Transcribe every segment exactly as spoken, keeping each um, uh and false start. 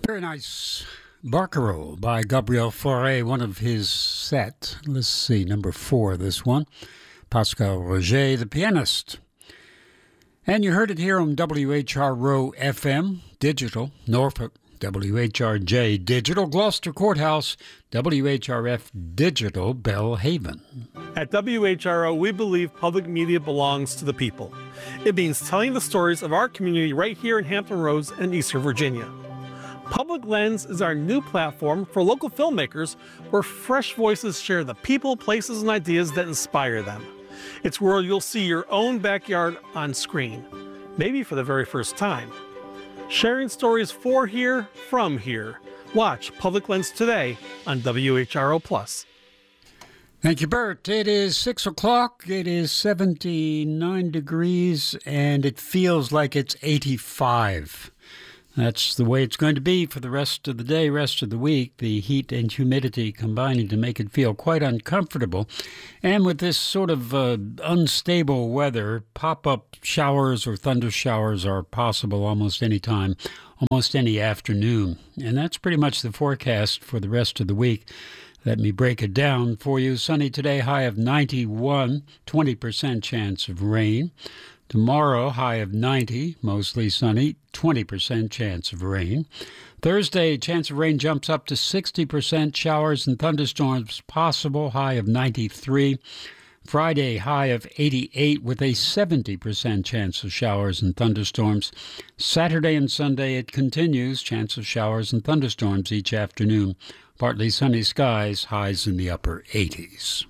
Very nice. Barcarolle by Gabriel Fauré, one of his set. Let's see, number four, this one. Pascal Roger, the pianist. And you heard it here on W H R O F M, digital, Norfolk, W H R J digital, Gloucester Courthouse, W H R F digital, Belhaven. At W H R O, we believe public media belongs to the people. It means telling the stories of our community right here in Hampton Roads and Eastern Virginia. Public Lens is our new platform for local filmmakers where fresh voices share the people, places, and ideas that inspire them. It's where you'll see your own backyard on screen, maybe for the very first time. Sharing stories for here, from here. Watch Public Lens today on W H R O Plus. Thank you, Bert. It is six o'clock. It is seventy-nine degrees, and it feels like it's eighty-five. That's the way it's going to be for the rest of the day, rest of the week. The heat and humidity combining to make it feel quite uncomfortable. And with this sort of uh, unstable weather, pop-up showers or thunder showers are possible almost any time, almost any afternoon. And that's pretty much the forecast for the rest of the week. Let me break it down for you. Sunny today, high of ninety-one, twenty percent chance of rain. Tomorrow, high of ninety, mostly sunny, twenty percent chance of rain. Thursday, chance of rain jumps up to sixty percent, showers and thunderstorms possible, high of ninety-three. Friday, high of eighty-eight with a seventy percent chance of showers and thunderstorms. Saturday and Sunday, it continues, chance of showers and thunderstorms each afternoon. Partly sunny skies, highs in the upper eighties.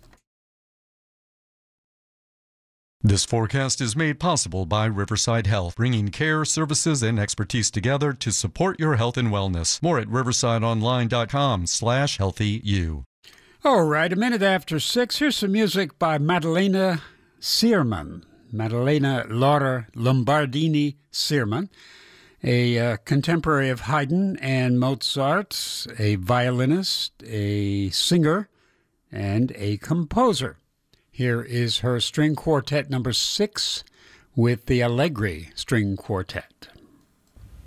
This forecast is made possible by Riverside Health, bringing care, services, and expertise together to support your health and wellness. More at riversideonline.com slash healthyu. All right, a minute after six, here's some music by Maddalena Sirman. Maddalena Laura Lombardini Sirman, a uh, contemporary of Haydn and Mozart, a violinist, a singer, and a composer. Here is her string quartet number six with the Allegri String Quartet.